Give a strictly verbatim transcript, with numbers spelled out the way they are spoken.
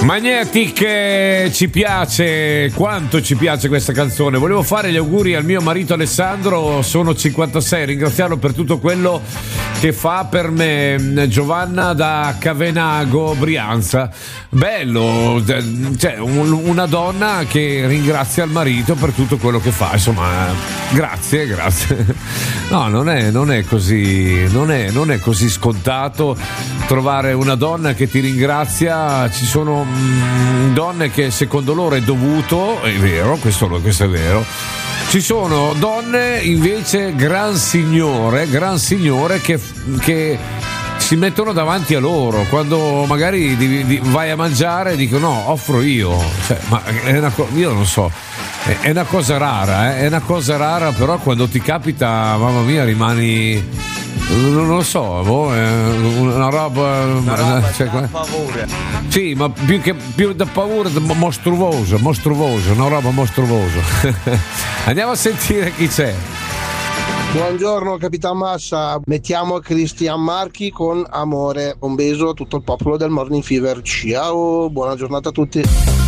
Magnetic, eh, ci piace, quanto ci piace questa canzone. Volevo fare gli auguri al mio marito Alessandro, sono cinquantasei, ringraziarlo per tutto quello che fa per me. Giovanna da Cavenago, Brianza. Bello, cioè un, una donna che ringrazia il marito per tutto quello che fa, insomma, grazie, grazie. No, non è, non è così, non è, non è così scontato trovare una donna che ti ringrazia. Ci sono mh, donne che secondo loro è dovuto, è vero, questo, questo è vero. Ci sono donne invece gran signore, gran signore che, che si mettono davanti a loro quando magari di, di, vai a mangiare e dicono no, offro io, cioè, ma è una co- io non so, è, è una cosa rara, eh? È una cosa rara, però quando ti capita, mamma mia, rimani, non lo so, boh, è una roba, una roba cioè, da paura. Sì, ma più che più da paura, mostruosa, mostruosa, una roba mostruosa. Andiamo a sentire chi c'è. Buongiorno Capitan Massa, mettiamo Cristian Marchi con Amore. Un beso a tutto il popolo del Morning Fever. Ciao, buona giornata a tutti.